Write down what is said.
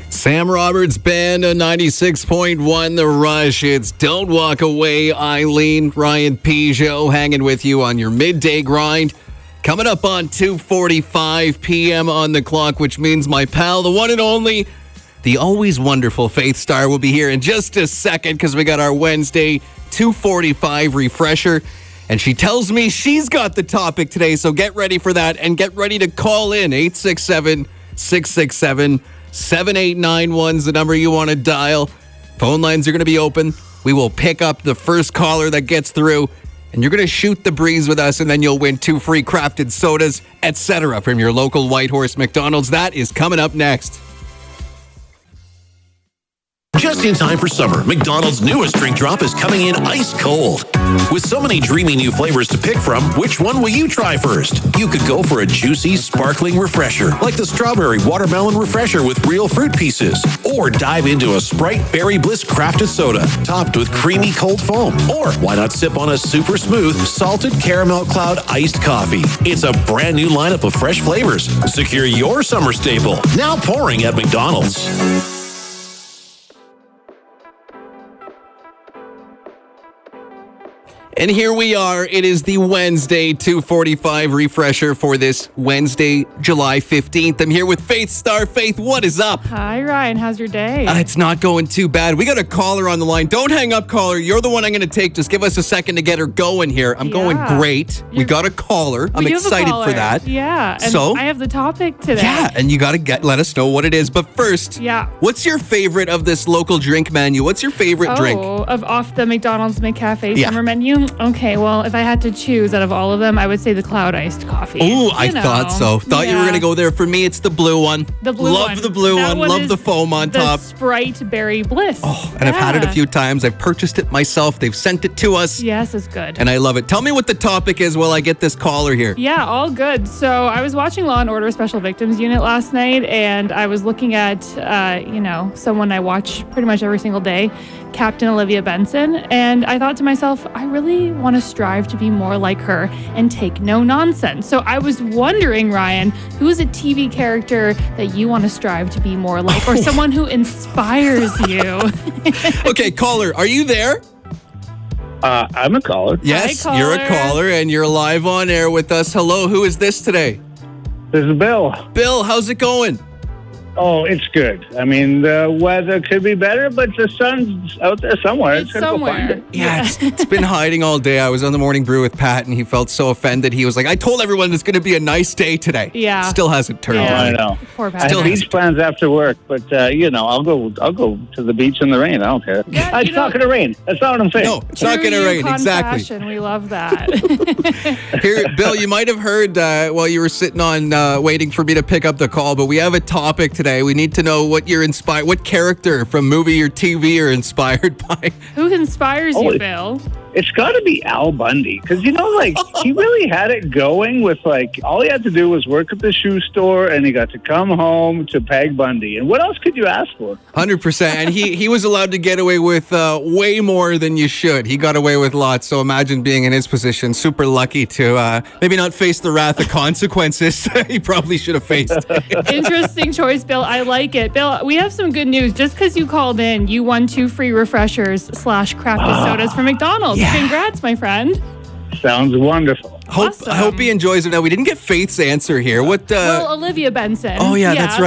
Sam Roberts Band on 96.1 The Rush. It's Don't Walk Away, Eileen. Ryan Peugeot hanging with you on your midday grind. Coming up on 2:45 p.m. on the clock, which means my pal, the one and only, the always wonderful Faith Star will be here in just a second because we got our Wednesday 2:45 refresher. And she tells me she's got the topic today, so get ready for that and get ready to call in. 867-667-7891 is the number you want to dial. Phone lines are going to be open. We will pick up the first caller that gets through, and you're going to shoot the breeze with us, and then you'll win 2 free crafted sodas, etc. from your local Whitehorse McDonald's. That is coming up next. Just in time for summer, McDonald's newest drink drop is coming in ice cold. With so many dreamy new flavors to pick from, which one will you try first? You could go for a juicy, sparkling refresher, like the Strawberry Watermelon Refresher with real fruit pieces. Or dive into a Sprite Berry Bliss crafted soda, topped with creamy cold foam. Or why not sip on a super smooth, salted caramel cloud iced coffee? It's a brand new lineup of fresh flavors. Secure your summer staple, now pouring at McDonald's. And here we are. It is the Wednesday 2:45 refresher for this Wednesday, July 15th. I'm here with Faith Star. Faith, what is up? Hi, Ryan. How's your day? It's not going too bad. We got a caller on the line. Don't hang up, caller. You're the one I'm going to take. Just give us a second to get her going here. I'm going great. We got a caller. I'm excited for that. Yeah. And so I have the topic today. Yeah, and you got to let us know what it is. But first, what's your favorite of this local drink menu? What's your favorite drink? Off the McDonald's McCafe summer menu? Okay, well, if I had to choose out of all of them, I would say the cloud iced coffee. Oh, I thought so. Thought you were going to go there. For me, it's the blue one. The blue one. Love the blue one. Love the foam on top. The Sprite Berry Bliss. Oh, and I've had it a few times. I've purchased it myself. They've sent it to us. Yes, it's good. And I love it. Tell me what the topic is while I get this caller here. Yeah, all good. So I was watching Law & Order Special Victims Unit last night, and I was looking at, someone I watch pretty much every single day, Captain Olivia Benson, and I thought to myself, I really want to strive to be more like her and take no nonsense. So I was wondering, Ryan, who is a TV character that you want to strive to be more like, or someone who inspires you? Okay, caller, are you there? I'm a caller. Yes, Hi, you're a caller, and you're live on air with us. Hello, who is this today? This is Bill. Bill, how's it going? Oh, it's good. I mean, the weather could be better, but the sun's out there somewhere. It's gonna go find somewhere. it. Yeah, it's been hiding all day. I was on the morning brew with Pat, and he felt so offended. He was like, I told everyone it's going to be a nice day today. Yeah. Still hasn't turned out. I know. Poor I Pat. have beach plans after work, but, I'll go to the beach in the rain. I don't care. Yeah, It's not going to rain. That's not what I'm saying. No, it's not going to rain. Exactly. Compassion, we love that. Here, Bill, you might have heard while you were sitting on waiting for me to pick up the call, but we have a topic today. We need to know what character from movie or TV you're inspired by. Who inspires you, Bill? It's got to be Al Bundy, because, he really had it going with, all he had to do was work at the shoe store, and he got to come home to Peg Bundy. And what else could you ask for? 100%. And he was allowed to get away with way more than you should. He got away with lots. So imagine being in his position. Super lucky to maybe not face the wrath of consequences he probably should have faced. Interesting choice, Bill. I like it. Bill, we have some good news. Just because you called in, you won 2 free refreshers / crafted sodas from McDonald's. Yeah. Congrats, my friend. Sounds wonderful. I hope he enjoys it. Now, we didn't get Faith's answer here. Well, Olivia Benson. Oh, yeah, that's right.